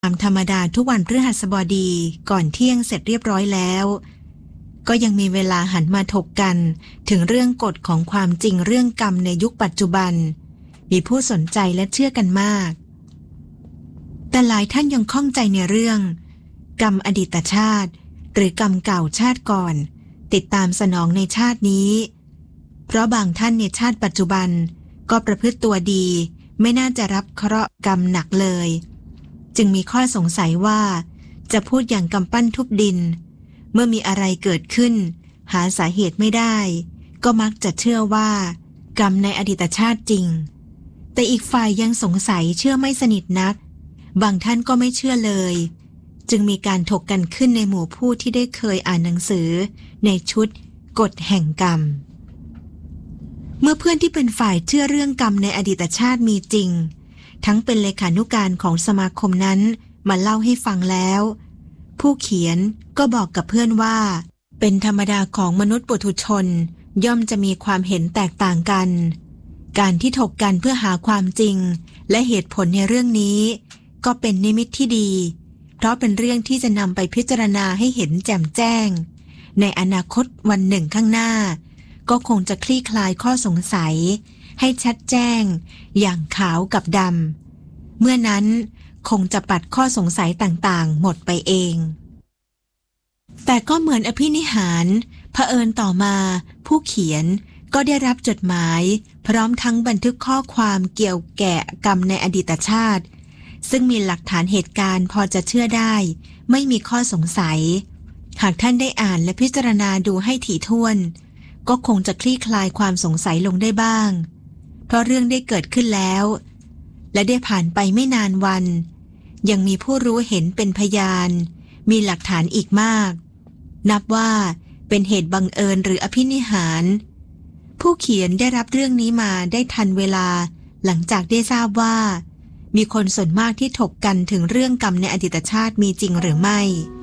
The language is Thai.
ตามธรรมดาทุกวันพฤหัสบดีก่อนเที่ยงเสร็จเรียบร้อยแล้วก็ยังมีเวลาหันมาถกกันถึงเรื่องกฎของความจริงเรื่องกรรมในยุคปัจจุบันมีผู้สนใจและเชื่อกันมากแต่หลายท่านยังข้องใจในเรื่องกรรมอดีตชาติหรือกรรมเก่าชาติก่อนติดตามสนองในชาตินี้เพราะบางท่านในชาติปัจจุบันก็ประพฤติตัวดีไม่น่าจะรับเคราะห์กรรมหนักเลยจึงมีข้อสงสัยว่าจะพูดอย่างกำปั้นทุบดินเมื่อมีอะไรเกิดขึ้นหาสาเหตุไม่ได้ก็มักจะเชื่อว่ากรรมในอดีตชาติจริงแต่อีกฝ่ายยังสงสัยเชื่อไม่สนิทนักบางท่านก็ไม่เชื่อเลยจึงมีการถกกันขึ้นในหมู่ผู้ที่ได้เคยอ่านหนังสือในชุดกฎแห่งกรรมเมื่อเพื่อนที่เป็นฝ่ายเชื่อเรื่องกรรมในอดีตชาติมีจริงทั้งเป็นเลขานุการของสมาคมนั้นมาเล่าให้ฟังแล้วผู้เขียนก็บอกกับเพื่อนว่าเป็นธรรมดาของมนุษย์ปุถุชนย่อมจะมีความเห็นแตกต่างกันการที่ถกกันเพื่อหาความจริงและเหตุผลในเรื่องนี้ก็เป็นนิมิตที่ดีเพราะเป็นเรื่องที่จะนำไปพิจารณาให้เห็นแจ่มแจ้งในอนาคตวันหนึ่งข้างหน้าก็คงจะคลี่คลายข้อสงสัยให้ชัดแจ้งอย่างขาวกับดำเมื่อนั้นคงจะปัดข้อสงสัยต่างๆหมดไปเองแต่ก็เหมือนอภินิหารเผอิญต่อมาผู้เขียนก็ได้รับจดหมายพร้อมทั้งบันทึกข้อความเกี่ยวแก่กรรมในอดีตชาติซึ่งมีหลักฐานเหตุการณ์พอจะเชื่อได้ไม่มีข้อสงสัยหากท่านได้อ่านและพิจารณาดูให้ถี่ถ้วนก็คงจะคลี่คลายความสงสัยลงได้บ้างเพราะเรื่องได้เกิดขึ้นแล้วและได้ผ่านไปไม่นานวันยังมีผู้รู้เห็นเป็นพยานมีหลักฐานอีกมากนับว่าเป็นเหตุบังเอิญหรืออภินิหารผู้เขียนได้รับเรื่องนี้มาได้ทันเวลาหลังจากได้ทราบว่ามีคนส่วนมากที่ถกกันถึงเรื่องกรรมในอดีตชาติมีจริงหรือไม่